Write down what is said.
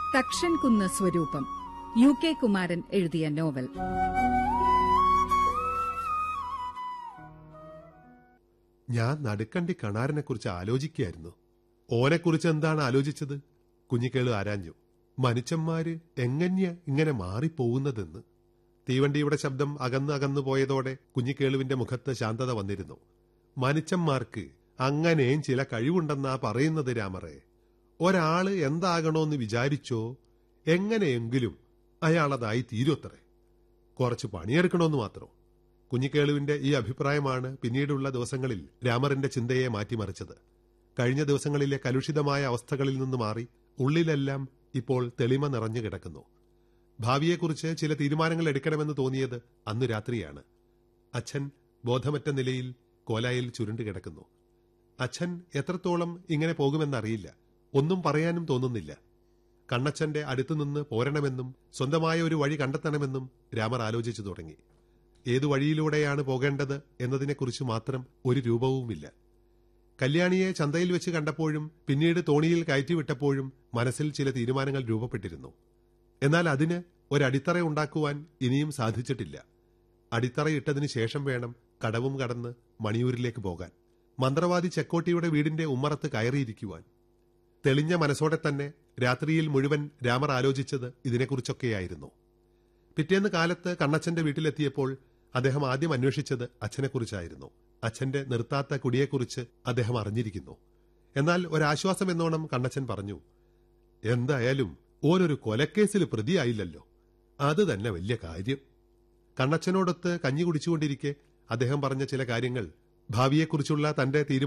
തക്ഷൻകുന്ന് സ്വരൂപം, UK കുമാരൻ എഴുതിയ novel. ഞാൻ നടുക്കണ്ടി കണാരനെക്കുറിച്ച് ആലോചിക്കുകയായിരുന്നു. ഓനെക്കുറിച്ച് എന്താണ് ആലോചിച്ചത്? കുഞ്ഞിക്കേളു ആരാഞ്ഞു. മനുഷ്യന്മാര് എങ്ങനെയാ ഇങ്ങനെ മാറിപ്പോകുന്നതെന്ന്. തീവണ്ടിയുടെ ശബ്ദം അകന്നു പോയതോടെ കുഞ്ഞിക്കേളുവിന്റെ മുഖത്ത് ശാന്തത വന്നിരുന്നു. മനുഷ്യന്മാർക്ക് അങ്ങനെയും ചില കഴിവുണ്ടെന്നാ പറയുന്നത് രാമറേ. ഒരാള് എന്താകണോന്ന് വിചാരിച്ചോ എങ്ങനെയെങ്കിലും അയാളതായി തീരുവത്രേ. കുറച്ച് പണിയെടുക്കണമെന്ന് മാത്രം. കുഞ്ഞിക്കേളുവിന്റെ ഈ അഭിപ്രായമാണ് പിന്നീടുള്ള ദിവസങ്ങളിൽ രാമറിന്റെ ചിന്തയെ മാറ്റിമറിച്ചത്. കഴിഞ്ഞ ദിവസങ്ങളിലെ കലുഷിതമായ അവസ്ഥകളിൽ നിന്ന് മാറി ഉള്ളിലെല്ലാം ഇപ്പോൾ തെളിമ നിറഞ്ഞു കിടക്കുന്നു. ഭാവിയെക്കുറിച്ച് ചില തീരുമാനങ്ങൾ എടുക്കണമെന്ന് തോന്നിയത് അന്നു രാത്രിയാണ്. അച്ഛൻ ബോധമറ്റ നിലയിൽ കോലായിൽ ചുരുണ്ടു കിടക്കുന്നു. അച്ഛൻ എത്രത്തോളം ഇങ്ങനെ പോകുമെന്നറിയില്ല. ഒന്നും പറയാനും തോന്നുന്നില്ല. കണ്ണച്ചന്റെ അടുത്തുനിന്ന് പോരണമെന്നും സ്വന്തമായ ഒരു വഴി കണ്ടെത്തണമെന്നും രാമർ ആലോചിച്ചു തുടങ്ങി. ഏതു വഴിയിലൂടെയാണ് പോകേണ്ടത് എന്നതിനെക്കുറിച്ച് മാത്രം ഒരു രൂപവുമില്ല. കല്യാണിയെ ചന്തയിൽ വെച്ച് കണ്ടപ്പോഴും പിന്നീട് തോണിയിൽ കയറ്റിവിട്ടപ്പോഴും മനസ്സിൽ ചില തീരുമാനങ്ങൾ രൂപപ്പെട്ടിരുന്നു. എന്നാൽ അതിന് ഒരടിത്തറ ഉണ്ടാക്കുവാൻ ഇനിയും സാധിച്ചിട്ടില്ല. അടിത്തറയിട്ടതിനു ശേഷം വേണം കടവും കടന്ന് മണിയൂരിലേക്ക് പോകാൻ, മന്ത്രവാദി ചെക്കോട്ടിയുടെ വീടിന്റെ ഉമ്മറത്ത് കയറിയിരിക്കുവാൻ. തെളിഞ്ഞ മനസ്സോടെ തന്നെ രാത്രിയിൽ മുഴുവൻ രാമർ ആലോചിച്ചത് ഇതിനെക്കുറിച്ചൊക്കെയായിരുന്നു. പിറ്റേന്ന് കാലത്ത് കണ്ണച്ചന്റെ വീട്ടിലെത്തിയപ്പോൾ അദ്ദേഹം ആദ്യം അന്വേഷിച്ചത് അച്ഛനെക്കുറിച്ചായിരുന്നു. അച്ഛന്റെ നിർത്താത്ത കുടിയെക്കുറിച്ച് അദ്ദേഹം അറിഞ്ഞിരിക്കുന്നു. എന്നാൽ ഒരാശ്വാസം എന്നോണം കണ്ണച്ചൻ പറഞ്ഞു, എന്തായാലും ഓരൊരു കൊലക്കേസിൽ പ്രതിയായില്ലല്ലോ, അത് തന്നെ വലിയ കാര്യം. കണ്ണച്ചനോടൊത്ത് കഞ്ഞി കുടിച്ചുകൊണ്ടിരിക്കെ അദ്ദേഹം പറഞ്ഞ ചില കാര്യങ്ങൾ ഭാവിയെക്കുറിച്ചുള്ള തന്റെ